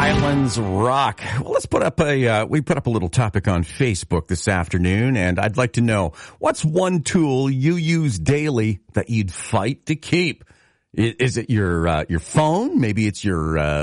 Islands rock. Well, let's put up we put up a little topic on Facebook this afternoon, and I'd like to know, what's one tool you use daily that you'd fight to keep? Is it your phone? Maybe it's your